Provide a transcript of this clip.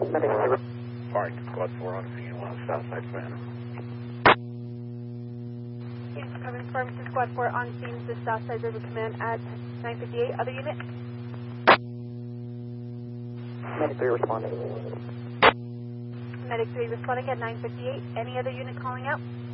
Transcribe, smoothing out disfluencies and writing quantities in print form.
Medic 3. Fire Squad 4 on scene, one Southside Savannah. Incoming Farmington Squad 4 on scene to Southside River Command at 958. Other unit? Medic 3 responding. Medic 3 responding at 958. Any other unit calling out?